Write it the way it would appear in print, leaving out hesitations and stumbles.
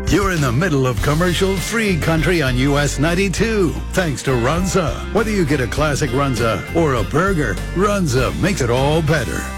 You're in the middle of commercial-free country on US 92, thanks to Runza. Whether you get a classic Runza or a burger, Runza makes it all better.